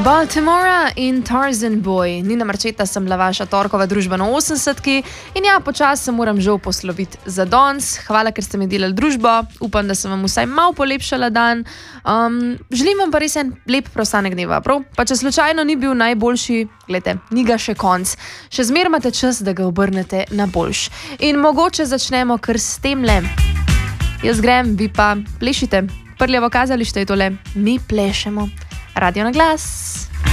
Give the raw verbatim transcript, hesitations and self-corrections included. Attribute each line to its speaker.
Speaker 1: Baltimora in Tarzan Boy. Nina Marčeta sem bila vaša torkova družba na osemdesetki in ja, počas se moram žal posloviti za danes. Hvala, ker ste mi delali družbo. Upam, da sem vam vsaj malo polepšala dan. Um, želim vam pa res en lep preostanek dneva, prav? Pa če slučajno ni bil najboljši, glejte, ni ga še konc. Še zmeraj imate čas, da ga obrnete na boljš. In mogoče začnemo kar s temle. Jaz grem, vi pa plešite. Prljavo kazalište je tole. Mi plešemo. Radio na glas.